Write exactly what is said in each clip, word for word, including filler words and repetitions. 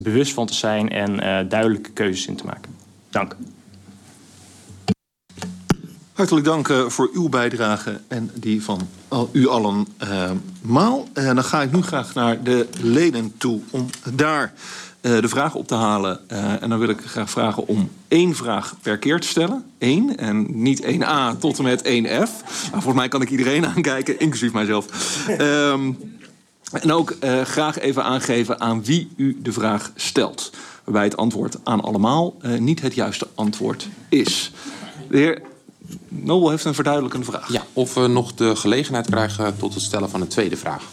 bewust van te zijn en uh, duidelijke keuzes in te maken. Dank. Hartelijk dank uh, voor uw bijdrage en die van al, u allen uh, maal. Uh, dan ga ik nu graag naar de leden toe om daar uh, de vragen op te halen. Uh, en dan wil ik graag vragen om één vraag per keer te stellen. Eén. En niet één A tot en met één F. Maar volgens mij kan ik iedereen aankijken, inclusief mijzelf. Um, en ook uh, graag even aangeven aan wie u de vraag stelt. Waarbij het antwoord aan allemaal uh, niet het juiste antwoord is. De heer Nobel heeft een verduidelijkende vraag. Ja, of we nog de gelegenheid krijgen tot het stellen van een tweede vraag.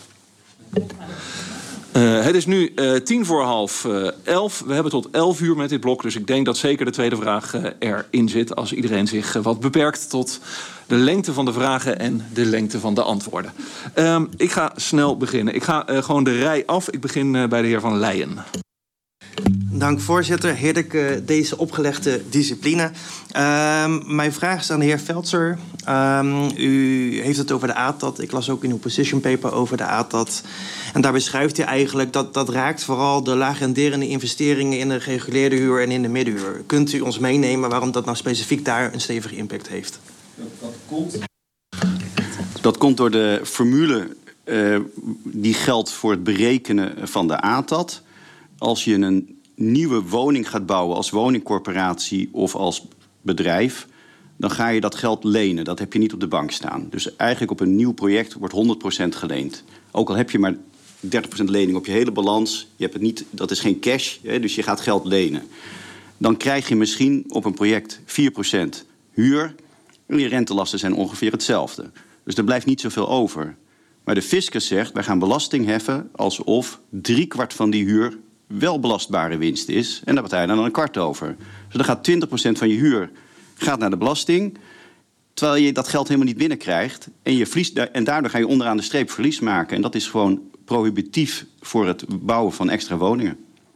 Uh, het is nu uh, tien voor half uh, elf. We hebben tot elf uur met dit blok. Dus ik denk dat zeker de tweede vraag uh, erin zit. Als iedereen zich uh, wat beperkt tot de lengte van de vragen en de lengte van de antwoorden. Uh, ik ga snel beginnen. Ik ga uh, gewoon de rij af. Ik begin uh, bij de heer Van Leijen. Dank, voorzitter. Heerlijk uh, deze opgelegde discipline. Uh, mijn vraag is aan de heer Veltzer. Uh, u heeft het over de A T A T. Ik las ook in uw position paper over de A T A T. En daar beschrijft u eigenlijk dat dat raakt vooral de laag renderende investeringen in de gereguleerde huur en in de middenhuur. Kunt u ons meenemen waarom dat nou specifiek daar een stevige impact heeft? Dat komt, dat komt door de formule uh, die geldt voor het berekenen van de A T A T. Als je een nieuwe woning gaat bouwen als woningcorporatie of als bedrijf, dan ga je dat geld lenen. Dat heb je niet op de bank staan. Dus eigenlijk op een nieuw project wordt honderd procent geleend. Ook al heb je maar dertig procent lening op je hele balans, je hebt het niet, dat is geen cash, hè, dus je gaat geld lenen. Dan krijg je misschien op een project vier procent huur en die rentelasten zijn ongeveer hetzelfde. Dus er blijft niet zoveel over. Maar de fiscus zegt, wij gaan belasting heffen alsof driekwart van die huur wel belastbare winst is. En daar betaal je dan een kwart over. Dus dan gaat twintig procent van je huur gaat naar de belasting, terwijl je dat geld helemaal niet binnenkrijgt. En, je verliest, en daardoor ga je onderaan de streep verlies maken. En dat is gewoon prohibitief voor het bouwen van extra woningen.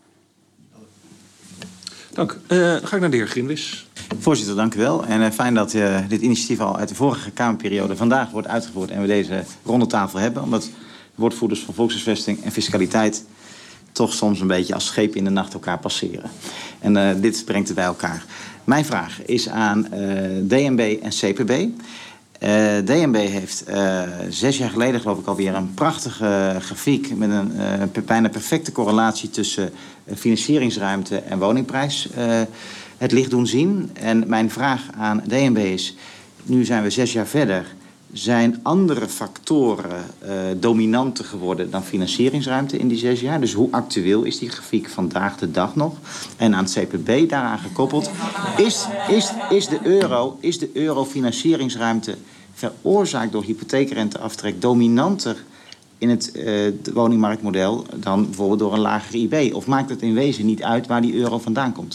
Dank. Uh, dan ga ik naar de heer Grinwis. Voorzitter, dank u wel. En uh, fijn dat uh, dit initiatief al uit de vorige Kamerperiode vandaag wordt uitgevoerd en we deze ronde tafel hebben. Omdat woordvoerders van volkshuisvesting en fiscaliteit toch soms een beetje als schepen in de nacht elkaar passeren. En uh, dit brengt het bij elkaar. Mijn vraag is aan uh, D N B en C P B. Uh, D N B heeft uh, zes jaar geleden geloof ik alweer een prachtige grafiek met een uh, bijna perfecte correlatie tussen uh, financieringsruimte en woningprijs uh, het licht doen zien. En mijn vraag aan D N B is, nu zijn we zes jaar verder, zijn andere factoren uh, dominanter geworden dan financieringsruimte in die zes jaar? Dus hoe actueel is die grafiek vandaag de dag nog? En aan het C P B daaraan gekoppeld, is, is, is de euro, is de euro financieringsruimte veroorzaakt door hypotheekrenteaftrek dominanter in het uh, woningmarktmodel dan bijvoorbeeld door een lagere I B? Of maakt het in wezen niet uit waar die euro vandaan komt?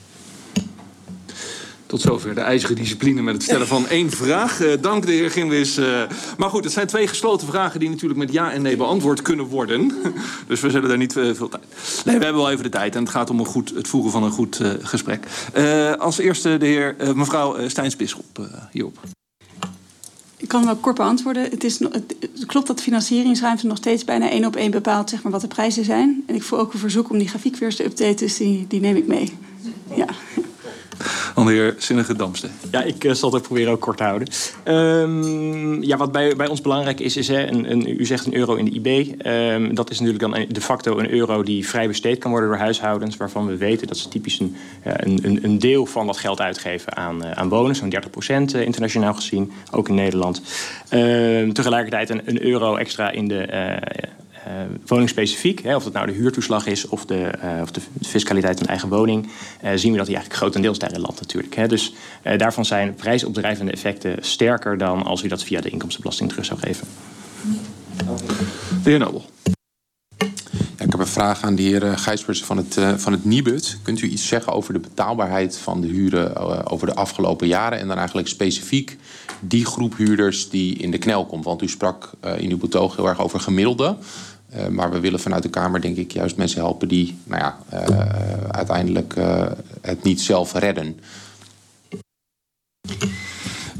Tot zover de ijzige discipline met het stellen van één vraag. Uh, dank de heer Grinwis. Uh, maar goed, het zijn twee gesloten vragen die natuurlijk met ja en nee beantwoord kunnen worden. Dus we zullen daar niet uh, veel tijd. Nee, we hebben wel even de tijd en het gaat om een goed, het voeren van een goed uh, gesprek. Uh, als eerste de heer, uh, mevrouw uh, Steins-Bisschop uh, hierop. Ik kan wel kort beantwoorden. Het, is, het, het klopt dat de financieringsruimte nog steeds bijna één op één bepaalt zeg maar, wat de prijzen zijn. En ik voel ook een verzoek om die grafiek weer eens te updaten, dus die, die neem ik mee. Ja. Dan de heer Zinnige Damste. Ja, ik uh, zal het proberen ook kort te houden. Um, ja, wat bij, bij ons belangrijk is, is hè, een, een, u zegt een euro in de I B. Um, dat is natuurlijk dan de facto een euro die vrij besteed kan worden door huishoudens, waarvan we weten dat ze typisch een, een, een deel van dat geld uitgeven aan, uh, aan wonen, zo'n dertig procent uh, internationaal gezien, ook in Nederland. Uh, tegelijkertijd een, een euro extra in de Uh, Uh, woningspecifiek, hè, of het nou de huurtoeslag is of de, uh, of de fiscaliteit van de eigen woning, uh, zien we dat die eigenlijk grotendeels daarin landt natuurlijk. Hè. Dus uh, daarvan zijn prijsopdrijvende effecten sterker dan als u dat via de inkomstenbelasting terug zou geven. De heer Nobel. Ja, ik heb een vraag aan de heer Gijsbers van het, uh, van het Nibud. Kunt u iets zeggen over de betaalbaarheid van de huren uh, over de afgelopen jaren en dan eigenlijk specifiek die groep huurders die in de knel komt? Want u sprak uh, in uw betoog heel erg over gemiddelde. Uh, maar we willen vanuit de Kamer denk ik juist mensen helpen die nou ja, uh, uiteindelijk uh, het niet zelf redden.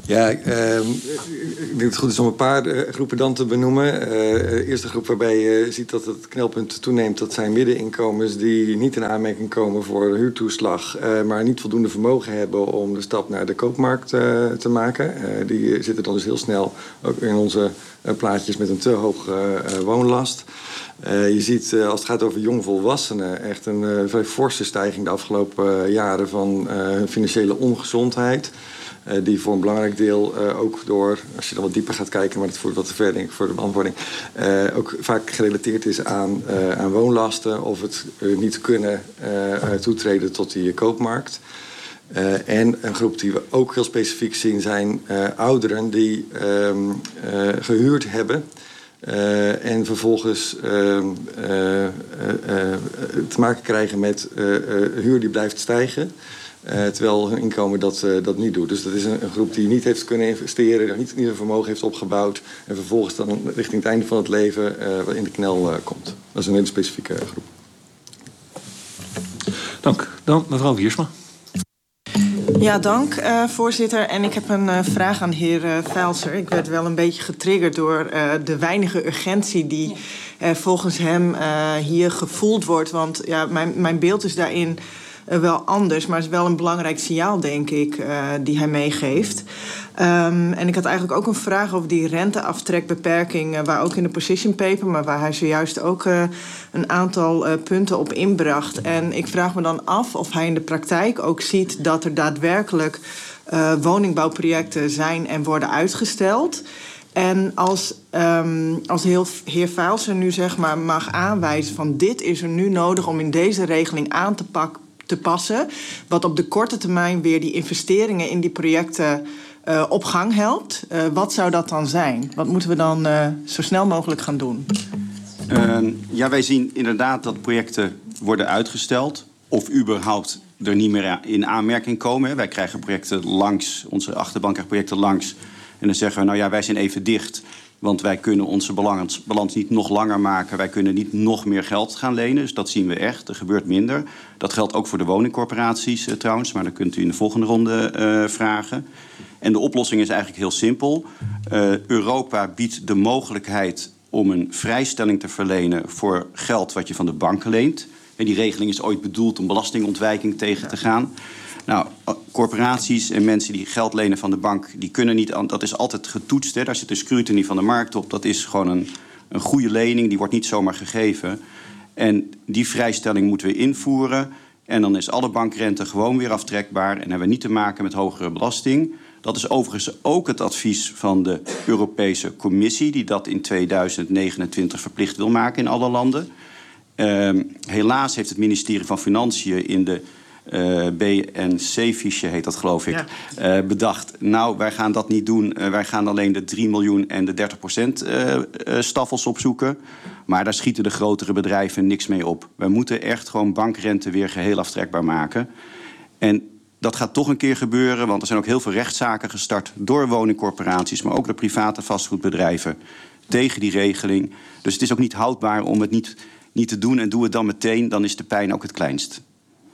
Ja, uh, ik denk dat het goed is om een paar uh, groepen dan te benoemen. Uh, de eerste groep waarbij je ziet dat het knelpunt toeneemt... dat zijn middeninkomens die niet in aanmerking komen voor huurtoeslag... Uh, maar niet voldoende vermogen hebben om de stap naar de koopmarkt uh, te maken. Uh, die zitten dan dus heel snel ook in onze uh, plaatjes met een te hoge uh, woonlast. Uh, je ziet uh, als het gaat over jongvolwassenen echt een uh, vrij forse stijging de afgelopen uh, jaren van uh, financiële ongezondheid. Uh, die voor een belangrijk deel uh, ook door, als je dan wat dieper gaat kijken, maar dat voert wat te ver denk ik voor de beantwoording, uh, ook vaak gerelateerd is aan, uh, aan woonlasten of het uh, niet kunnen uh, toetreden tot die koopmarkt. Uh, en een groep die we ook heel specifiek zien zijn uh, ouderen die uh, uh, gehuurd hebben. Uh, en vervolgens uh, uh, uh, uh, te maken krijgen met uh, uh, huur die blijft stijgen. Uh, terwijl hun inkomen dat, uh, dat niet doet. Dus dat is een, een groep die niet heeft kunnen investeren, niet, niet een vermogen heeft opgebouwd. En vervolgens dan richting het einde van het leven uh, in de knel uh, komt. Dat is een hele specifieke groep. Dank. Dan mevrouw Wiersma. Ja, dank, uh, voorzitter. En ik heb een uh, vraag aan de heer uh, Vuilser. Ik werd wel een beetje getriggerd door uh, de weinige urgentie die uh, volgens hem uh, hier gevoeld wordt. Want ja, mijn, mijn beeld is daarin uh, wel anders, maar het is wel een belangrijk signaal, denk ik, uh, die hij meegeeft. Um, en ik had eigenlijk ook een vraag over die renteaftrekbeperking, uh, waar ook in de position paper, maar waar hij zojuist ook uh, een aantal uh, punten op inbracht. En ik vraag me dan af of hij in de praktijk ook ziet dat er daadwerkelijk uh, woningbouwprojecten zijn en worden uitgesteld. En als, um, als de heer Vuilser nu zeg maar mag aanwijzen van dit is er nu nodig om in deze regeling aan te, pak, te passen, wat op de korte termijn weer die investeringen in die projecten Uh, op gang helpt. Uh, wat zou dat dan zijn? Wat moeten we dan uh, zo snel mogelijk gaan doen? Uh, ja, wij zien inderdaad dat projecten worden uitgesteld of überhaupt er niet meer in aanmerking komen. Wij krijgen projecten langs, onze achterban krijgt projecten langs. En dan zeggen we, nou ja, wij zijn even dicht, want wij kunnen onze balans, balans niet nog langer maken. Wij kunnen niet nog meer geld gaan lenen. Dus dat zien we echt. Er gebeurt minder. Dat geldt ook voor de woningcorporaties uh, trouwens. Maar dat kunt u in de volgende ronde uh, vragen. En de oplossing is eigenlijk heel simpel. Uh, Europa biedt de mogelijkheid om een vrijstelling te verlenen voor geld wat je van de banken leent. En die regeling is ooit bedoeld om belastingontwijking tegen te gaan. Nou, corporaties en mensen die geld lenen van de bank, die kunnen niet, dat is altijd getoetst. Hè. Daar zit een scrutiny van de markt op. Dat is gewoon een, een goede lening, die wordt niet zomaar gegeven. En die vrijstelling moeten we invoeren. En dan is alle bankrente gewoon weer aftrekbaar en hebben we niet te maken met hogere belasting. Dat is overigens ook het advies van de Europese Commissie, die dat in tweeduizend negenentwintig verplicht wil maken in alle landen. Uh, helaas heeft het ministerie van Financiën in de uh, B N C-fiche, heet dat geloof ik, ja. uh, bedacht. Nou, wij gaan dat niet doen. Uh, wij gaan alleen de drie miljoen en de dertig procent uh, uh, staffels opzoeken. Maar daar schieten de grotere bedrijven niks mee op. Wij moeten echt gewoon bankrente weer geheel aftrekbaar maken. En dat gaat toch een keer gebeuren, want er zijn ook heel veel rechtszaken gestart door woningcorporaties, maar ook door private vastgoedbedrijven tegen die regeling. Dus het is ook niet houdbaar om het niet, niet te doen en doe het dan meteen, dan is de pijn ook het kleinst.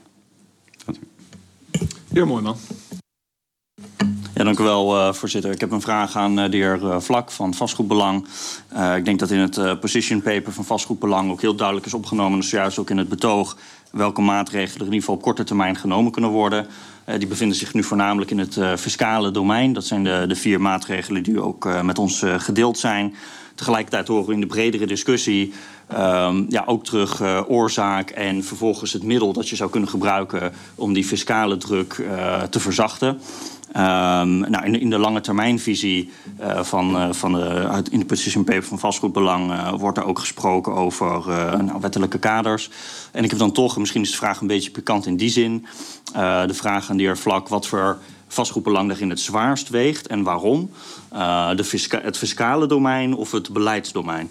Heer Mooijman. Ja, dank u wel, uh, voorzitter. Ik heb een vraag aan uh, de heer uh, Vlak van Vastgoedbelang. Uh, ik denk dat in het uh, position paper van Vastgoedbelang ook heel duidelijk is opgenomen, dus juist ook in het betoog, welke maatregelen er in ieder geval op korte termijn genomen kunnen worden. Uh, die bevinden zich nu voornamelijk in het uh, fiscale domein. Dat zijn de, de vier maatregelen die ook uh, met ons uh, gedeeld zijn. Tegelijkertijd horen we in de bredere discussie um, ja, ook terug uh, oorzaak en vervolgens het middel dat je zou kunnen gebruiken om die fiscale druk uh, te verzachten. Um, nou, in, in de lange termijnvisie uh, van, uh, van de, uit, in de position paper van Vastgoedbelang uh, wordt er ook gesproken over uh, nou, wettelijke kaders. En ik heb dan toch, misschien is de vraag een beetje pikant in die zin, uh, de vraag aan de heer Vlak wat voor Vastgoedbelang daarin het zwaarst weegt en waarom. Uh, de fisca- het fiscale domein of het beleidsdomein?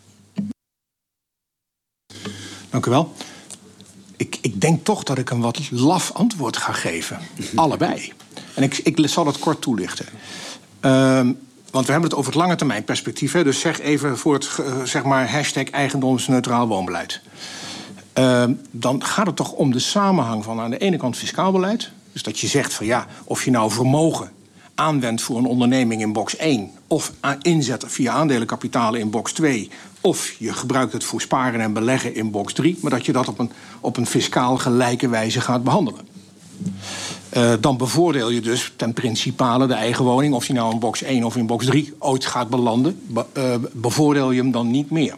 Dank u wel. Ik, ik denk toch dat ik een wat laf antwoord ga geven. Allebei. En ik, ik zal het kort toelichten. Um, want we hebben het over het lange termijn perspectief. Hè, dus zeg even voor het uh, zeg maar hashtag eigendomsneutraal woonbeleid. Um, dan gaat het toch om de samenhang van aan de ene kant fiscaal beleid. Dus dat je zegt van ja, of je nou vermogen aanwendt voor een onderneming in box één... of inzet via aandelenkapitalen in box twee... of je gebruikt het voor sparen en beleggen in box drie... maar dat je dat op een, op een fiscaal gelijke wijze gaat behandelen. Uh, dan bevoordeel je dus ten principale de eigen woning... of die nou in box één of in box drie ooit gaat belanden... Be, uh, bevoordeel je hem dan niet meer.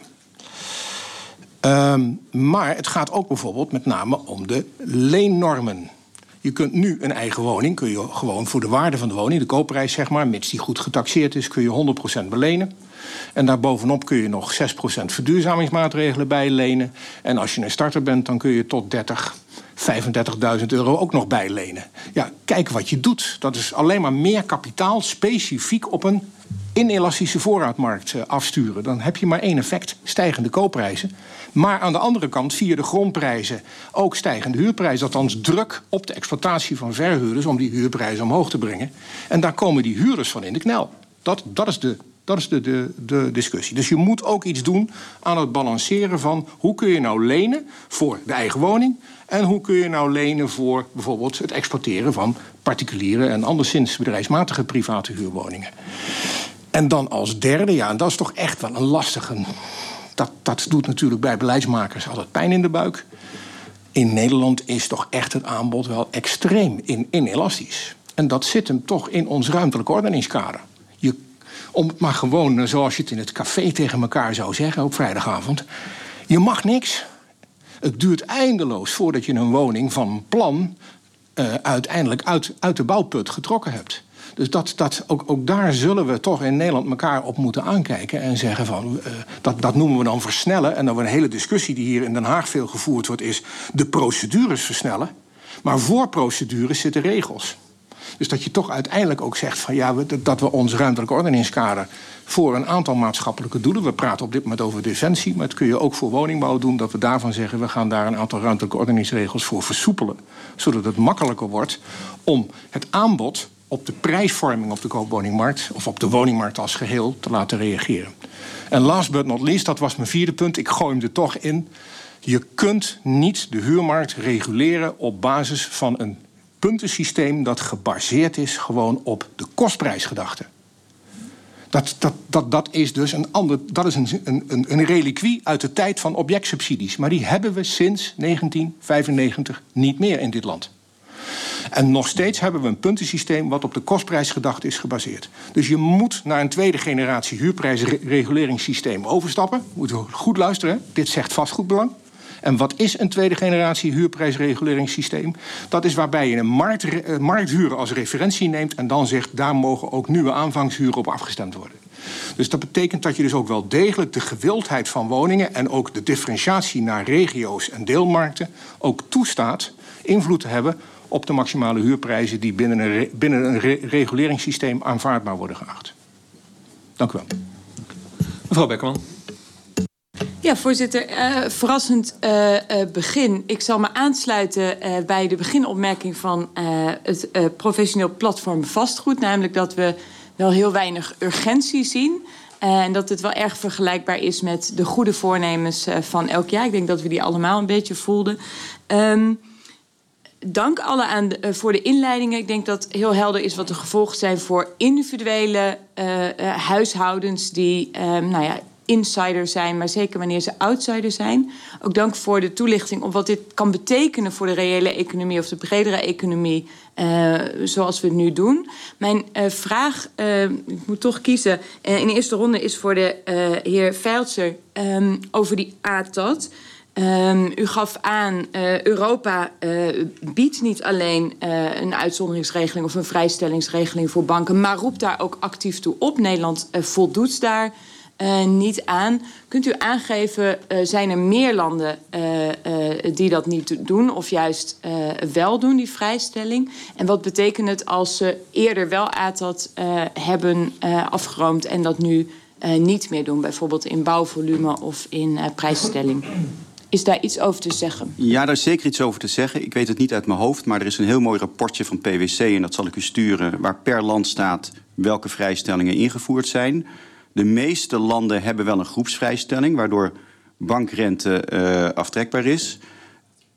Um, maar het gaat ook bijvoorbeeld met name om de leennormen. Je kunt nu een eigen woning, kun je gewoon voor de waarde van de woning... de koopprijs zeg maar, mits die goed getaxeerd is... kun je honderd procent belenen. En daarbovenop kun je nog zes procent verduurzamingsmaatregelen bijlenen. En als je een starter bent, dan kun je tot dertig, vijfendertigduizend euro ook nog bijlenen. Ja, kijk wat je doet. Dat is alleen maar meer kapitaal specifiek op een inelastische voorraadmarkt afsturen. Dan heb je maar één effect, stijgende koopprijzen. Maar aan de andere kant, via de grondprijzen, ook stijgende huurprijzen. Althans druk op de exploitatie van verhuurders om die huurprijzen omhoog te brengen. En daar komen die huurders van in de knel. Dat, dat is de... Dat is de, de, de discussie. Dus je moet ook iets doen aan het balanceren van... hoe kun je nou lenen voor de eigen woning... en hoe kun je nou lenen voor bijvoorbeeld het exploiteren van particuliere... en anderszins bedrijfsmatige private huurwoningen. En dan als derde, ja, en dat is toch echt wel een lastige... Dat, dat doet natuurlijk bij beleidsmakers altijd pijn in de buik. In Nederland is toch echt het aanbod wel extreem in, inelastisch. En dat zit hem toch in ons ruimtelijk ordeningskader. Je Om het maar gewoon, zoals je het in het café tegen elkaar zou zeggen op vrijdagavond. Je mag niks. Het duurt eindeloos voordat je een woning van plan... Uh, uiteindelijk uit, uit de bouwput getrokken hebt. Dus dat, dat, ook, ook daar zullen we toch in Nederland elkaar op moeten aankijken... en zeggen van, uh, dat, dat noemen we dan versnellen. En dan een hele discussie die hier in Den Haag veel gevoerd wordt... is de procedures versnellen. Maar voor procedures zitten regels. Dus dat je toch uiteindelijk ook zegt van ja, dat we ons ruimtelijk ordeningskader voor een aantal maatschappelijke doelen. We praten op dit moment over defensie, maar het kun je ook voor woningbouw doen. Dat we daarvan zeggen, we gaan daar een aantal ruimtelijke ordeningsregels voor versoepelen. Zodat het makkelijker wordt om het aanbod op de prijsvorming op de koopwoningmarkt of op de woningmarkt als geheel te laten reageren. En last but not least, dat was mijn vierde punt, ik gooi hem er toch in. Je kunt niet de huurmarkt reguleren op basis van een puntensysteem dat gebaseerd is gewoon op de kostprijsgedachte. Dat, dat, dat, dat is dus een, ander, dat is een, een, een reliquie uit de tijd van objectsubsidies. Maar die hebben we sinds negentien vijfennegentig niet meer in dit land. En nog steeds hebben we een puntensysteem wat op de kostprijsgedachte is gebaseerd. Dus je moet naar een tweede generatie huurprijsreguleringssysteem overstappen. Moet u goed luisteren, hè? Dit zegt vastgoedbelang. En wat is een tweede generatie huurprijsreguleringssysteem? Dat is waarbij je een markt, uh, markthuur als referentie neemt en dan zegt, daar mogen ook nieuwe aanvangshuren op afgestemd worden. Dus dat betekent dat je dus ook wel degelijk de gewildheid van woningen en ook de differentiatie naar regio's en deelmarkten ook toestaat invloed te hebben op de maximale huurprijzen die binnen een, re- binnen een re- reguleringssysteem aanvaardbaar worden geacht. Dank u wel. Mevrouw Bekkerman. Ja, voorzitter. Uh, verrassend uh, uh, begin. Ik zal me aansluiten uh, bij de beginopmerking van uh, het uh, professioneel platform vastgoed. Namelijk dat we wel heel weinig urgentie zien. Uh, en dat het wel erg vergelijkbaar is met de goede voornemens uh, van elk jaar. Ik denk dat we die allemaal een beetje voelden. Um, Dank alle aan de, uh, voor de inleidingen. Ik denk dat heel helder is wat de gevolgen zijn voor individuele uh, uh, huishoudens die uh, nou ja, insider zijn, maar zeker wanneer ze outsider zijn. Ook dank voor de toelichting op wat dit kan betekenen voor de reële economie of de bredere economie, uh, zoals we het nu doen. Mijn uh, vraag, uh, ik moet toch kiezen, uh, in de eerste ronde is voor de uh, heer Veltzer um, over die A T A T. Um, u gaf aan, uh, Europa uh, biedt niet alleen uh, een uitzonderingsregeling of een vrijstellingsregeling voor banken, maar roept daar ook actief toe op. Nederland uh, voldoet daar uh, niet aan. Kunt u aangeven, uh, zijn er meer landen uh, uh, die dat niet doen of juist uh, wel doen, die vrijstelling? En wat betekent het als ze eerder wel A T A T uh, hebben uh, afgeroomd en dat nu uh, niet meer doen, bijvoorbeeld in bouwvolume of in uh, prijsstelling? Is daar iets over te zeggen? Ja, daar is zeker iets over te zeggen. Ik weet het niet uit mijn hoofd, maar er is een heel mooi rapportje van P W C, en dat zal ik u sturen, waar per land staat welke vrijstellingen ingevoerd zijn. De meeste landen hebben wel een groepsvrijstelling, waardoor bankrente uh, aftrekbaar is.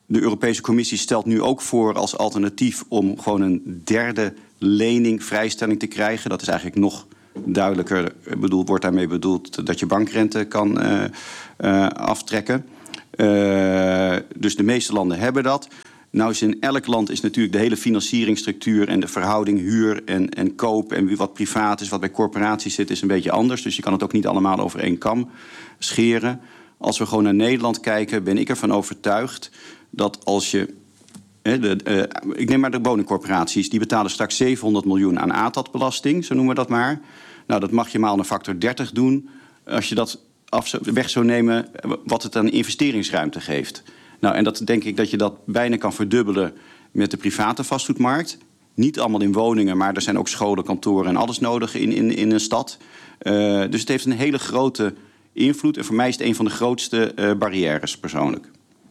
de Europese Commissie stelt nu ook voor als alternatief om gewoon een derde lening, vrijstelling te krijgen. Dat is eigenlijk nog duidelijker. Bedoeld, wordt daarmee bedoeld dat je bankrente kan uh, uh, aftrekken. Uh, dus de meeste landen hebben dat. Nou is in elk land is natuurlijk de hele financieringsstructuur en de verhouding huur en, en koop en wat privaat is, wat bij corporaties zit, is een beetje anders. Dus je kan het ook niet allemaal over één kam scheren. Als we gewoon naar Nederland kijken, ben ik ervan overtuigd dat als je... He, de, uh, ik neem maar de woningcorporaties, die betalen straks zevenhonderd miljoen aan A T A-belasting, zo noemen we dat maar. Nou, dat mag je maal een factor dertig doen als je dat af, weg zou nemen wat het aan investeringsruimte geeft. Nou, en dat denk ik dat je dat bijna kan verdubbelen met de private vastgoedmarkt. Niet allemaal in woningen, maar er zijn ook scholen, kantoren en alles nodig in, in, in een stad. Uh, dus het heeft een hele grote invloed. En voor mij is het een van de grootste uh, barrières persoonlijk.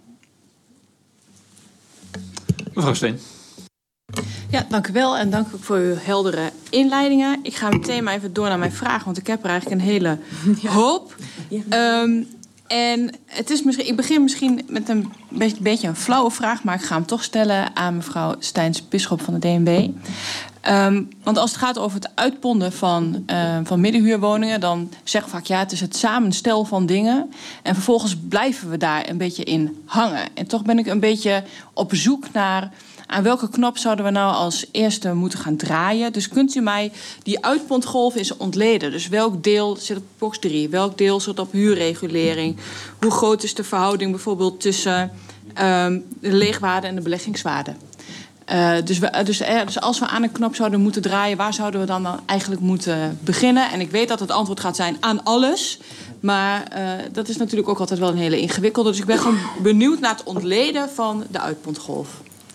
Mevrouw Steen. Ja, dank u wel en dank ook voor uw heldere inleidingen. Ik ga meteen maar even door naar mijn vraag, want ik heb er eigenlijk een hele hoop. Ja. Um, en het is misschien, ik begin misschien met een beetje, beetje een flauwe vraag, maar ik ga hem toch stellen aan mevrouw Steins-Bisschop van de D N B. Um, want als het gaat over het uitponden van, uh, van middenhuurwoningen, dan zeggen we vaak ja, het is het samenstel van dingen. En vervolgens blijven we daar een beetje in hangen. En toch ben ik een beetje op zoek naar aan welke knop zouden we nou als eerste moeten gaan draaien. Dus kunt u mij die uitpondgolf eens ontleden? Dus welk deel zit op box drie? Welk deel zit op huurregulering? Hoe groot is de verhouding bijvoorbeeld tussen um, de leegwaarde en de beleggingswaarde? Uh, dus, we, dus, uh, dus als we aan een knop zouden moeten draaien, waar zouden we dan, dan eigenlijk moeten beginnen? En ik weet dat het antwoord gaat zijn aan alles. Maar uh, dat is natuurlijk ook altijd wel een hele ingewikkelde. Dus ik ben gewoon benieuwd naar het ontleden van de uitpondgolf.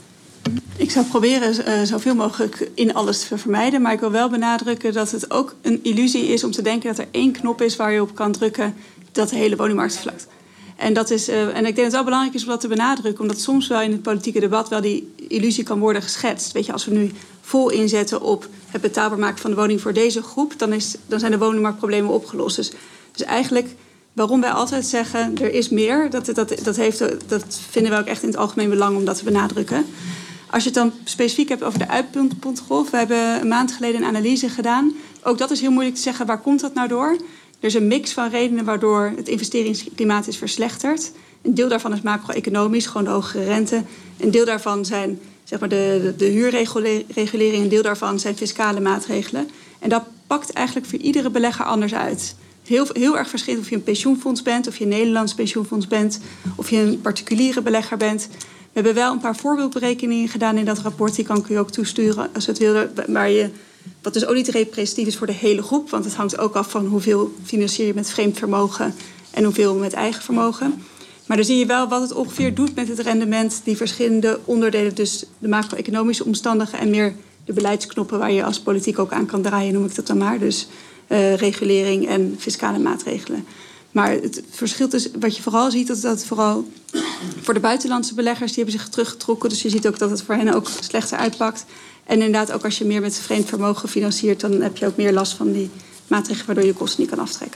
Ik zou proberen uh, zoveel mogelijk in alles te vermijden. Maar ik wil wel benadrukken dat het ook een illusie is om te denken dat er één knop is waar je op kan drukken dat de hele woningmarkt vlakt. En, dat is, uh, en ik denk dat het wel belangrijk is om dat te benadrukken, omdat soms wel in het politieke debat wel die illusie kan worden geschetst. Weet je, als we nu vol inzetten op het betaalbaar maken van de woning voor deze groep, dan, is, dan zijn de woningmarktproblemen opgelost. Dus, dus eigenlijk waarom wij altijd zeggen er is meer, dat, dat, dat, heeft, dat vinden we ook echt in het algemeen belang om dat te benadrukken. Als je het dan specifiek hebt over de uitpondgolf, we hebben een maand geleden een analyse gedaan. Ook dat is heel moeilijk te zeggen, waar komt dat nou door? Er is een mix van redenen waardoor het investeringsklimaat is verslechterd. Een deel daarvan is macro-economisch, gewoon de hogere rente. Een deel daarvan zijn zeg maar, de, de, de huurregulering, een deel daarvan zijn fiscale maatregelen. En dat pakt eigenlijk voor iedere belegger anders uit. Heel, heel erg verschillend of je een pensioenfonds bent, of je een Nederlands pensioenfonds bent, of je een particuliere belegger bent. We hebben wel een paar voorbeeldberekeningen gedaan in dat rapport. Die kan ik u ook toesturen als het willen. Waar je, wat dus ook niet representatief is voor de hele groep. Want het hangt ook af van hoeveel financier je met vreemd vermogen en hoeveel met eigen vermogen. Maar dan zie je wel wat het ongeveer doet met het rendement. Die verschillende onderdelen, dus de macro-economische omstandigheden en meer de beleidsknoppen waar je als politiek ook aan kan draaien, noem ik dat dan maar. Dus uh, regulering en fiscale maatregelen. Maar het verschil is, wat je vooral ziet, dat dat vooral voor de buitenlandse beleggers, die hebben zich teruggetrokken. Dus je ziet ook dat het voor hen ook slechter uitpakt. En inderdaad, ook als je meer met vreemd vermogen financiert, dan heb je ook meer last van die maatregelen waardoor je kosten niet kan aftrekken.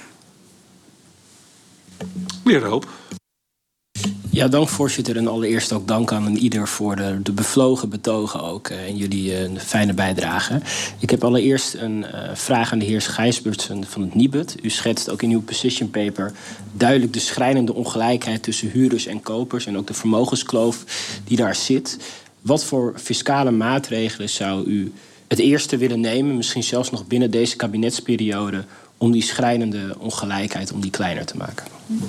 Meneer De Hoop. Ja, dank voorzitter. En allereerst ook dank aan ieder voor de, de bevlogen betogen ook uh, en jullie uh, fijne bijdrage. Ik heb allereerst een uh, vraag aan de heer Gijsbertsen van het Nibud. U schetst ook in uw position paper duidelijk de schrijnende ongelijkheid tussen huurders en kopers en ook de vermogenskloof die daar zit. Wat voor fiscale maatregelen zou u het eerste willen nemen, misschien zelfs nog binnen deze kabinetsperiode, om die schrijnende ongelijkheid om die kleiner te maken?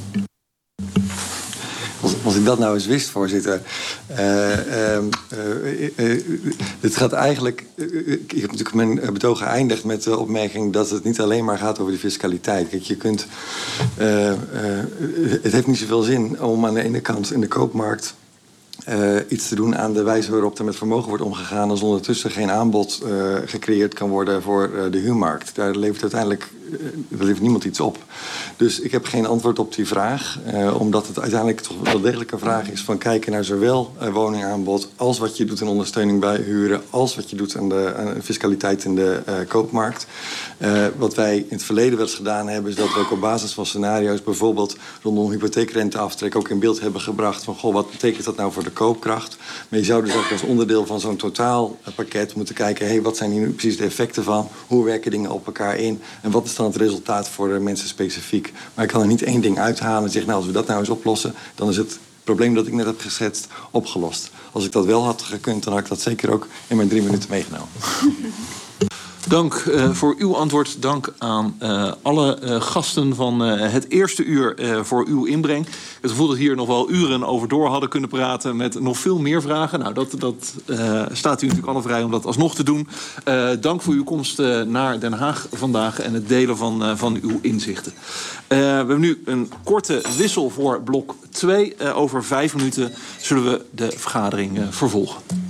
Als, als ik dat nou eens wist, voorzitter. Uh, uh, uh, uh, dit gaat eigenlijk. Uh, ik heb natuurlijk mijn betoog geëindigd met de opmerking dat het niet alleen maar gaat over de fiscaliteit. Kijk, je kunt. Uh, uh, het heeft niet zoveel zin om aan de ene kant in de koopmarkt Uh, iets te doen aan de wijze waarop er met vermogen wordt omgegaan, als ondertussen geen aanbod uh, gecreëerd kan worden voor uh, de huurmarkt. Daar levert uiteindelijk uh, daar levert niemand iets op. Dus ik heb geen antwoord op die vraag, uh, omdat het uiteindelijk toch wel degelijk een vraag is van kijken naar zowel uh, woningaanbod als wat je doet in ondersteuning bij huren, als wat je doet aan de aan fiscaliteit in de uh, koopmarkt. Uh, wat wij in het verleden wel eens gedaan hebben, is dat we ook op basis van scenario's bijvoorbeeld rondom hypotheekrenteaftrek ook in beeld hebben gebracht van goh, wat betekent dat nou voor de koopkracht. Maar je zou dus ook als onderdeel van zo'n totaalpakket moeten kijken... Hey, wat zijn hier nu precies de effecten van? Hoe werken dingen op elkaar in? En wat is dan het resultaat voor de mensen specifiek? Maar ik kan er niet één ding uithalen en zeggen... nou, als we dat nou eens oplossen, dan is het probleem dat ik net heb geschetst opgelost. Als ik dat wel had gekund, dan had ik dat zeker ook in mijn drie minuten meegenomen. Dank uh, voor uw antwoord. Dank aan uh, alle uh, gasten van uh, het eerste uur uh, voor uw inbreng. Het gevoel dat hier nog wel uren over door hadden kunnen praten... met nog veel meer vragen. Nou, dat, dat uh, staat u natuurlijk alle vrij om dat alsnog te doen. Uh, dank voor uw komst uh, naar Den Haag vandaag... en het delen van, uh, van uw inzichten. Uh, we hebben nu een korte wissel voor blok twee. Uh, over vijf minuten zullen we de vergadering uh, vervolgen.